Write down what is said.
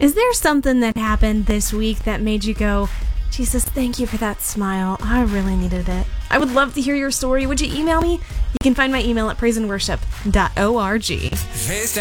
Is there something that happened this week that made you go, Jesus, thank you for that smile. I really needed it. I would love to hear your story. Would you email me? You can find my email at praiseandworship.org.